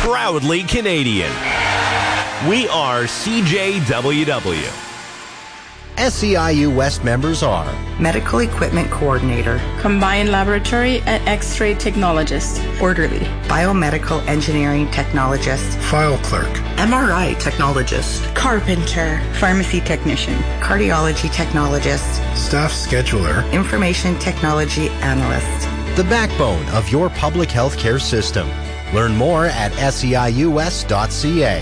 proudly Canadian. We are CJWW. SEIU West members are Medical Equipment Coordinator, Combined Laboratory and X-ray Technologist, Orderly, Biomedical Engineering Technologist, File Clerk, MRI Technologist, Carpenter, Pharmacy Technician, Cardiology Technologist, Staff Scheduler, Information Technology Analyst. the backbone of your public health care system. Learn more at seius.ca.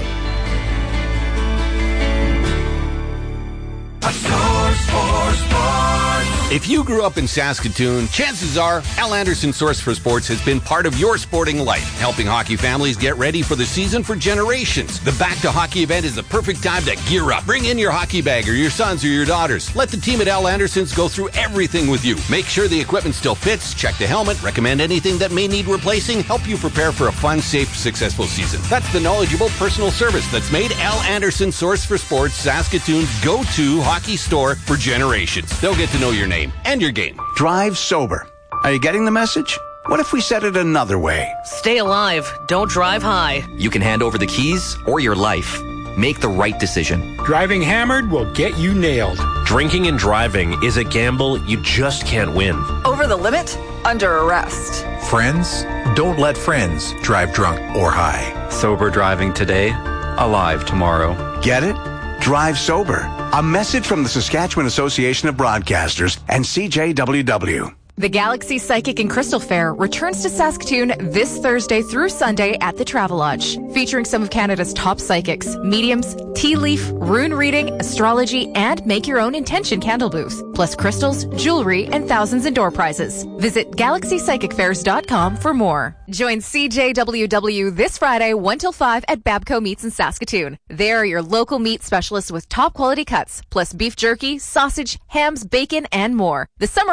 If you grew up in Saskatoon, chances are Al Anderson Source for Sports has been part of your sporting life, helping hockey families get ready for the season for generations. The Back to Hockey event is the perfect time to gear up. Bring in your hockey bag or your sons or your daughters. Let the team at Al Anderson's go through everything with you. Make sure the equipment still fits, check the helmet, recommend anything that may need replacing, help you prepare for a fun, safe, successful season. That's the knowledgeable personal service that's made Al Anderson Source for Sports Saskatoon's go-to hockey store for generations. They'll get to know your name and your game. Drive sober. Are you getting the message? What if we said it another way? Stay alive. Don't drive high. You can hand over the keys or your life. Make the right decision. Driving hammered will get you nailed. Drinking and driving is a gamble you just can't win. Over the limit? Under arrest. Friends? Don't let friends drive drunk or high. Sober driving today, alive tomorrow. Get it? Drive sober. A message from the Saskatchewan Association of Broadcasters and CJWW. The Galaxy Psychic and Crystal Fair returns to Saskatoon this Thursday through Sunday at the Travelodge, featuring some of Canada's top psychics, mediums, tea leaf, rune reading, astrology, and make your own intention candle booth, plus crystals, jewelry, and thousands in door prizes. Visit galaxypsychicfairs.com for more. Join CJWW this Friday 1 till 5 at Babco Meats in Saskatoon. They are your local meat specialists with top quality cuts, plus beef jerky, sausage, hams, bacon, and more. The summer